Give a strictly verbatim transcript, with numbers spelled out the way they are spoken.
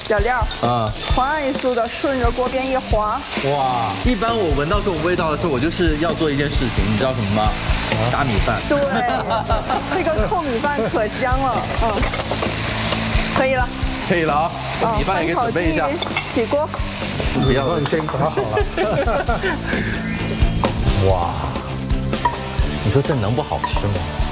小料啊， 快速的顺着锅边一划。 哇！一般我闻到这种味道的时候，我就是要做一件事情，你知道什么吗？打米饭。 对，这个扣米饭可香了，嗯，可以了。 可以了啊，米饭也可以准备一下。 起锅。 不要， 你先搞好了。 哇！你说这能不好吃吗？